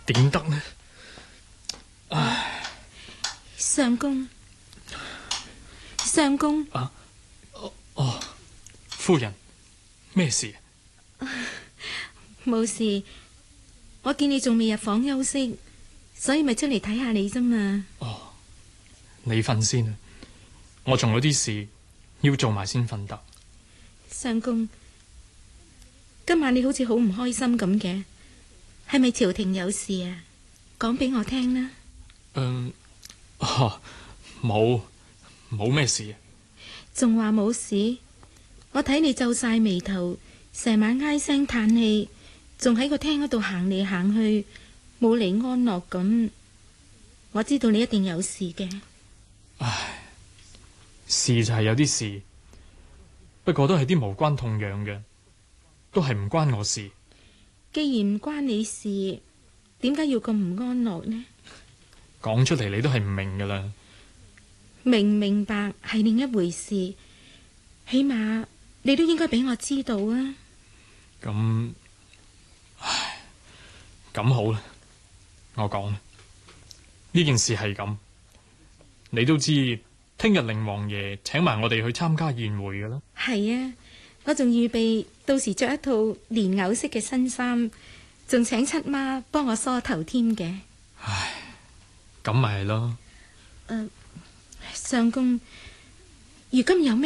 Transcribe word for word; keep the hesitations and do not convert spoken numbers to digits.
點得呢？唉， 相公，相公。 啊，哦，哦，夫人，咩事？ 冇事，我見你仲未入房休息，所以咪出嚟睇下你啫嘛。 哦，你瞓先啊，我仲有啲事要做埋先瞓得。 相公，今晚你好似好唔開心咁嘅，係咪朝廷有事啊？講俾我聽啦。 嗯，哦，冇，冇咩事。 仲話冇事？我睇你皺晒眉頭，成晚唉聲嘆氣，仲喺個廳嗰度行嚟行去，冇嚟安樂咁。我知道你一定有事嘅。 唉，事就係有啲事，不過都係啲無關痛癢嘅，都係唔關我事。 既然唔關你事，點解要咁唔安樂呢？ 講出嚟你都係唔明噶啦。 明唔明白係另一回事，起碼你都應該俾我知道啊。 咁，唉，咁好啦，我講啦，呢件事係咁，你都知聽日寧王爺請埋我哋去參加宴會噶啦。係啊，我仲預備到時着一套蓮藕色嘅新衫，仲請七媽幫我梳頭添嘅。 唉，咁咪係咯。 誒、呃，相公，如今有咩